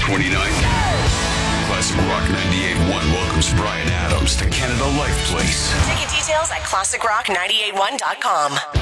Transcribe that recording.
29th. Classic Rock 98.1 welcomes Bryan Adams to Canada Life Place. Ticket details at classicrock981.com.